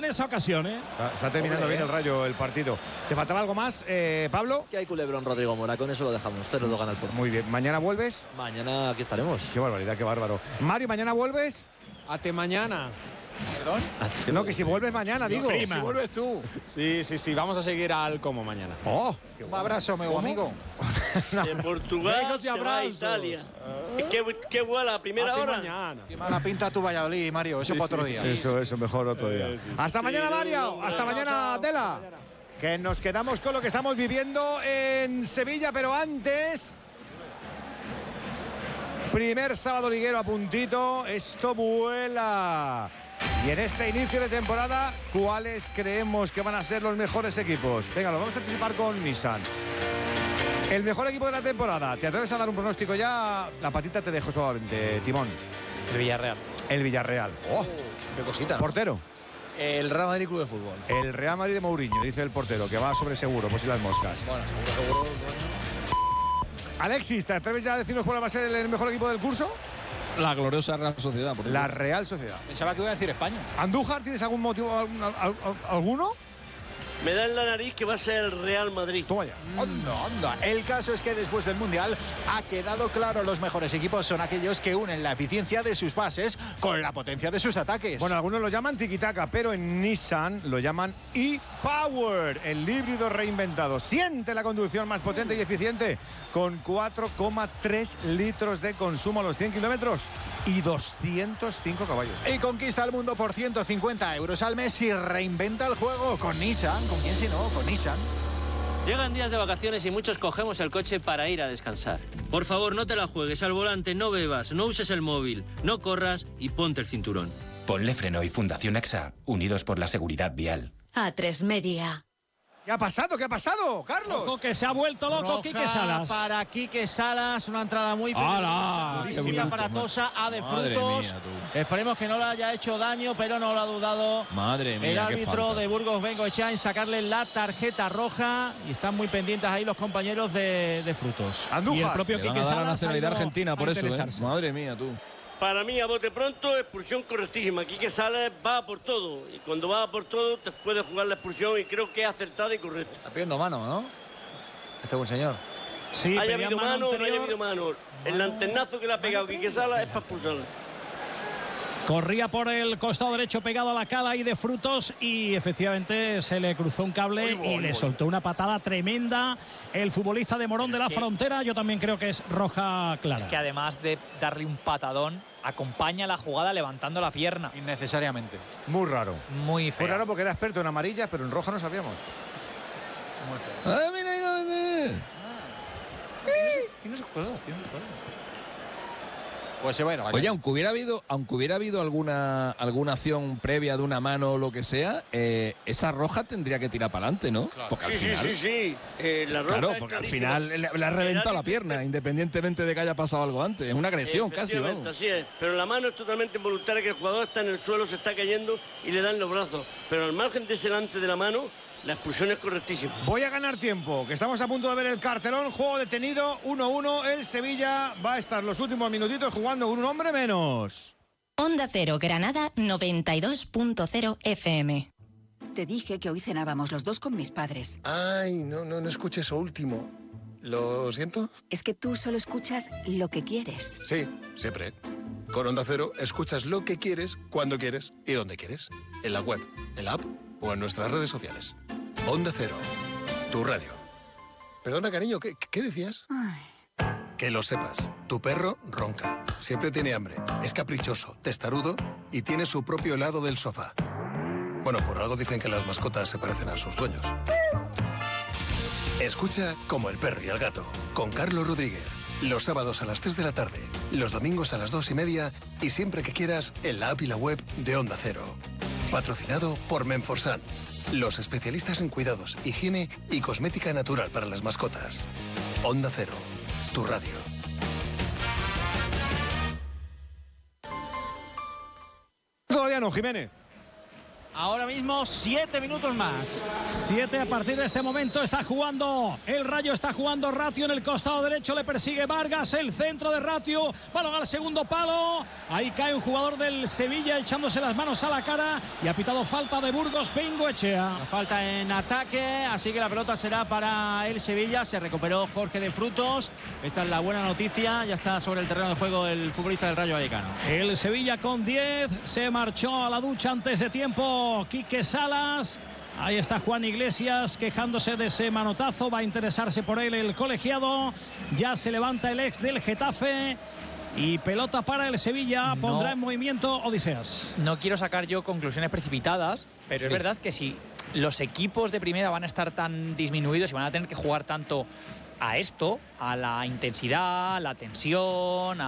esa ocasión, ¿eh? Está terminando bien el Rayo el partido. ¿Te faltaba algo más, Pablo? Que hay culebrón, Rodrigo Mora, con eso lo dejamos. 0-2 gana el Porto. Muy bien. ¿Mañana vuelves? Mañana aquí estaremos. Qué barbaridad, qué bárbaro. Mario, ¿mañana vuelves? Hasta mañana. ¿Perdón? No, que si vuelves mañana, digo. Si vuelves tú. Sí, vamos a seguir al como mañana. Oh, un abrazo, amigo. De Portugal Besos y se va a abrazos. Italia. ¿Qué vuela a primera Hasta hora? mañana. Qué mala pinta tu Valladolid, Mario. Eso para otro día. Eso, mejor otro día. Hasta mañana, Mario. Hasta mañana, Adela. Que nos quedamos con lo que estamos viviendo en Sevilla, pero antes... Primer sábado liguero a puntito. Esto vuela. Y en este inicio de temporada, ¿cuáles creemos que van a ser los mejores equipos? Venga, lo vamos a anticipar con Nissan. El mejor equipo de la temporada. ¿Te atreves a dar un pronóstico ya? La patita te dejo solamente, Timón. El Villarreal. El Villarreal. Oh, qué cosita, ¿no? Portero. El Real Madrid Club de Fútbol. El Real Madrid de Mourinho, dice el portero, que va sobre seguro, por si las moscas. Bueno, seguro. Alexis, ¿te atreves ya a decirnos cuál va a ser el mejor equipo del curso? La gloriosa Real Sociedad. Por la Real Sociedad. Pensaba que iba a decir España. Andújar, ¿tienes algún motivo, alguno? Me da en la nariz que va a ser el Real Madrid. Toma ya. Anda. El caso es que después del Mundial ha quedado claro, los mejores equipos son aquellos que unen la eficiencia de sus bases con la potencia de sus ataques. Bueno, algunos lo llaman tiki-taka, pero en Nissan lo llaman e-Power, el híbrido reinventado. Siente la conducción más potente y eficiente con 4,3 litros de consumo a los 100 kilómetros y 205 caballos. Y conquista el mundo por 150 euros al mes y reinventa el juego con Nissan. ¿Con quién si no? Con Nissan. Llegan días de vacaciones y muchos cogemos el coche para ir a descansar. Por favor, no te la juegues al volante, no bebas, no uses el móvil, no corras y ponte el cinturón. Ponle Freno y Fundación AXA, unidos por la seguridad vial. A3 Media. ¿Qué ha pasado? Carlos? Ojo, que se ha vuelto loco Quique Salas. Para Quique Salas, una entrada muy durísima para Tosa, a de Frutos. Esperemos que no le haya hecho daño, pero no lo ha dudado. Madre mía, el árbitro de Burgos Bengoechea en sacarle la tarjeta roja y están muy pendientes ahí los compañeros de Frutos. Andújar. Y el propio Quique Salas. La nacionalidad argentina, por eso, Madre mía, tú. Para mí, a bote pronto, expulsión correctísima. Quique Salas va por todo. Y cuando va por todo, te puede jugar la expulsión. Y creo que es acertada y correcta. Está pidiendo mano, ¿no? Este buen señor. Sí, haya habido mano o no haya habido mano. El lanternazo que le ha pegado Quique Salas es para expulsarla. Corría por el costado derecho pegado a la cala y de Frutos y efectivamente se le cruzó un cable y le soltó una patada tremenda el futbolista de Morón de la Frontera. Yo también creo que es roja clara. Es que además de darle un patadón, acompaña la jugada levantando la pierna. Innecesariamente. Muy raro. Muy feo. Muy raro porque era experto en amarillas, pero en roja no sabíamos. Muy feo. Tiene sus cosas. Pues bueno. Oye, aunque hubiera habido alguna acción previa de una mano o lo que sea, esa roja tendría que tirar para adelante, ¿no? Claro. Porque Sí. La roja claro, porque al final le ha reventado la pierna, independientemente de que haya pasado algo antes. Es una agresión casi, vamos. Así es, pero la mano es totalmente involuntaria, que el jugador está en el suelo, se está cayendo y le dan los brazos. Pero al margen de ese lance de la mano, la expulsión es correctísima. Voy a ganar tiempo, que estamos a punto de ver el cartelón. Juego detenido, 1-1. El Sevilla va a estar los últimos minutitos jugando con un hombre menos. Onda Cero, Granada 92.0 FM. Te dije que hoy cenábamos los dos con mis padres. Ay, no escuché eso último. ¿Lo siento? Es que tú solo escuchas lo que quieres. Sí, siempre. Con Onda Cero escuchas lo que quieres, cuando quieres y donde quieres. En la web, en la app o en nuestras redes sociales. Onda Cero, tu radio. Perdona, cariño, ¿qué decías? Ay. Que lo sepas, tu perro ronca, siempre tiene hambre, es caprichoso, testarudo y tiene su propio helado del sofá. Bueno, por algo dicen que las mascotas se parecen a sus dueños. Escucha Como el perro y el gato, con Carlos Rodríguez. Los sábados a las 3 de la tarde, los domingos a las 2:30 y siempre que quieras en la app y la web de Onda Cero. Patrocinado por Menforsan, los especialistas en cuidados, higiene y cosmética natural para las mascotas. Onda Cero, tu radio. Todavía no, Jiménez. ahora mismo 7 minutos más. 7 a partir de este momento. Está jugando el Rayo, está jugando Ratio en el costado derecho. Le persigue Vargas, el centro de Ratio. Balón al segundo palo. Ahí cae un jugador del Sevilla echándose las manos a la cara. Y ha pitado falta de Burgos Bengoechea. Falta en ataque, así que la pelota será para el Sevilla. Se recuperó Jorge de Frutos. Esta es la buena noticia. Ya está sobre el terreno de juego el futbolista del Rayo Vallecano. El Sevilla con 10. Se marchó a la ducha antes de tiempo Quique Salas. Ahí está Juan Iglesias quejándose de ese manotazo. Va a interesarse por él el colegiado. Ya se levanta el ex del Getafe. Y pelota para el Sevilla. Pondrá en movimiento Odiseas. No quiero sacar yo conclusiones precipitadas, pero es verdad que si los equipos de primera van a estar tan disminuidos y van a tener que jugar tanto a esto, a la intensidad, a la tensión,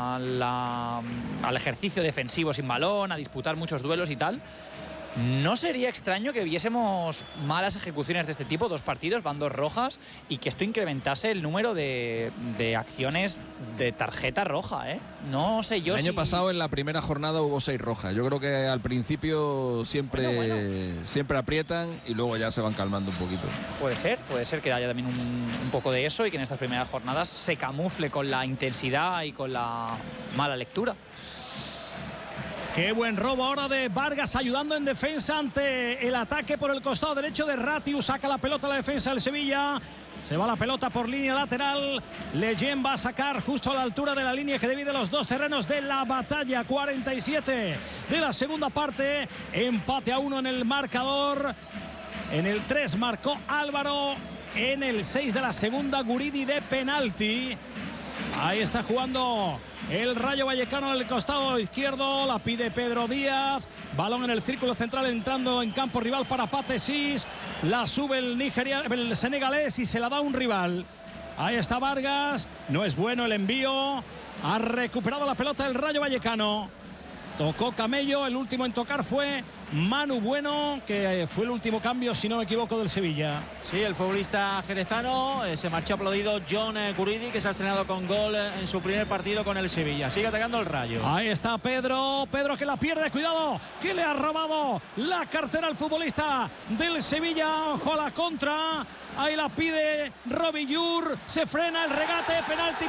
al ejercicio defensivo sin balón, a disputar muchos duelos y tal, no sería extraño que viésemos malas ejecuciones de este tipo, 2 partidos, van 2 rojas, y que esto incrementase el número de acciones de tarjeta roja, ¿eh? No sé yo. El año pasado en la primera jornada hubo 6 rojas. Yo creo que al principio siempre aprietan y luego ya se van calmando un poquito. Puede ser que haya también un poco de eso y que en estas primeras jornadas se camufle con la intensidad y con la mala lectura. Qué buen robo ahora de Vargas, ayudando en defensa ante el ataque por el costado derecho de Ratiu. Saca la pelota a la defensa del Sevilla. Se va la pelota por línea lateral. Leyen va a sacar justo a la altura de la línea que divide los 2 terrenos de la batalla. 47 de la segunda parte. Empate a 1 en el marcador. En el 3 marcó Álvaro. En el 6 de la segunda, Guridi de penalti. Ahí está jugando el Rayo Vallecano en el costado izquierdo. La pide Pedro Díaz. Balón en el círculo central, entrando en campo rival para Patesis. La sube el senegalés y se la da un rival. Ahí está Vargas. No es bueno el envío. Ha recuperado la pelota el Rayo Vallecano. Tocó Camello. El último en tocar fue Manu Bueno, que fue el último cambio, si no me equivoco, del Sevilla. Sí, el futbolista jerezano. Se marchó aplaudido John Guridi, que se ha estrenado con gol en su primer partido con el Sevilla. Sigue atacando el Rayo. Ahí está Pedro que la pierde. Cuidado, que le ha robado la cartera al futbolista del Sevilla. Ojo a la contra. Ahí la pide Robillur. Se frena el regate. Penalti.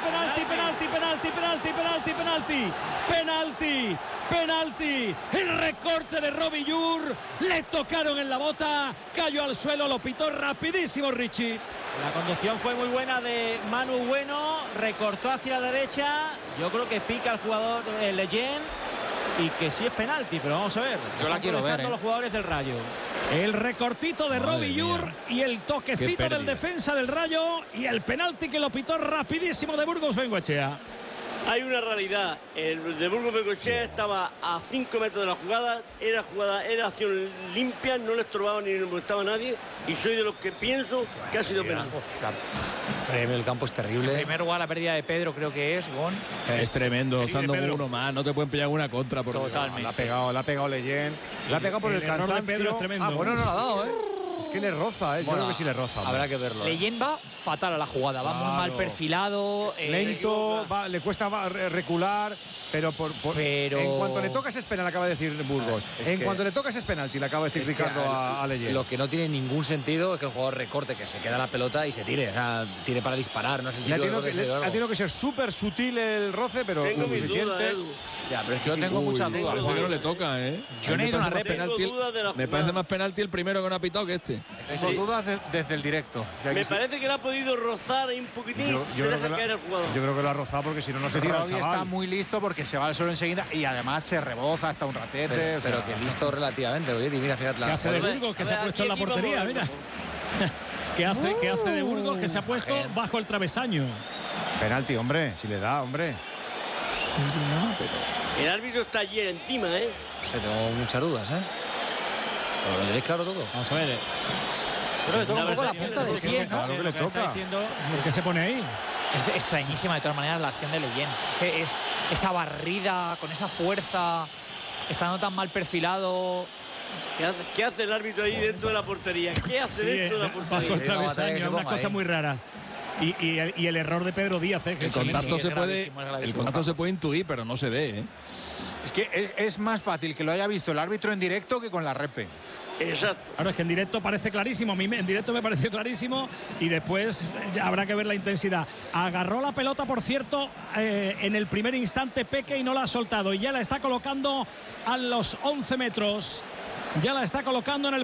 El recorte de Robillur. Le tocaron en la bota. Cayó al suelo. Lo pitó rapidísimo Richie. La conducción fue muy buena de Manu Bueno. Recortó hacia la derecha. Yo creo que pica el jugador Leyen. Y que sí es penalti, pero vamos a ver. Yo la quiero ver, los jugadores del Rayo. El recortito de Robillur y el toquecito del defensa del Rayo y el penalti que lo pitó rapidísimo de Burgos Bengoechea. Hay una realidad, el de Burgos Bengoechea estaba a 5 metros de la jugada, era acción limpia, no le estorbaba ni le molestaba a nadie, y soy de los que pienso que ha sido penal. El campo es terrible. En primer lugar, la pérdida de Pedro creo que es, Gon. Es tremendo, estando uno más, no te pueden pillar una contra. Totalmente. La ha pegado Leyen, la ha pegado por el cansancio. Pedro es tremendo. Bueno, no la ha dado, Es que le roza, Yo creo que sí le roza. Habrá que verlo. Leyen va fatal a la jugada, va muy mal perfilado. Lento, le cuesta recular, pero en cuanto le tocas es penal, acaba de decir Burgos. Cuanto le tocas es penalti, le acaba de decir Ricardo a Leyen. Lo que no tiene ningún sentido es que el jugador recorte, que se queda la pelota y se tire. O sea, tire para disparar, no es el ha tenido que ser súper sutil el roce, pero tengo suficiente. Ya, pero es que yo tengo muchas dudas. Parece que no le toca, Yo necesito una penalti. Me parece más penalti el primero que no ha pitado que este. Tengo dudas desde el directo. Me parece que le ha podido rozar ahí un poquitín. Se deja caer el jugador. Yo creo que lo ha rozado porque si no, no se tira el chaval. Está muy listo porque se va al suelo enseguida y además se reboza hasta un ratete. Pero que listo relativamente. Oye, mira, fíjate ¿Qué hace de Burgos, que se ha puesto en la portería? Mira. ¿Qué hace de Burgos, que se ha puesto bajo el travesaño? Penalti, hombre, si le da, hombre. El árbitro está allí encima, No sé, tengo muchas dudas, Pero lo tenéis claro todos. Vamos a ver. Pero le toca un poco la punta del pie, ¿no? Claro que le toca. ¿Por qué se pone ahí? Es extrañísima de todas maneras la acción de Leyen. Esa barrida con esa fuerza, estando tan mal perfilado. ¿Qué hace el árbitro ahí dentro de la portería? ¿Qué hace dentro de la portería? Bajo el travesaño, una cosa muy rara. Y el error de Pedro Díaz, el contacto se puede intuir, pero no se ve, ¿eh? Es que es más fácil que lo haya visto el árbitro en directo que con la repe. Exacto. Claro, es que en directo parece clarísimo. A mí en directo me pareció clarísimo y después habrá que ver la intensidad. Agarró la pelota, por cierto, en el primer instante Peque y no la ha soltado. Y ya la está colocando a los 11 metros. Ya la está colocando en el